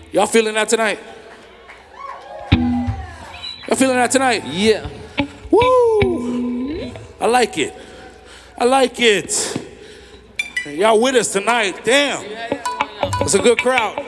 Y'all feeling that tonight? Y'all feeling that tonight? Yeah. Woo! I like it. I like it. Y'all with us tonight. Damn. It's a good crowd.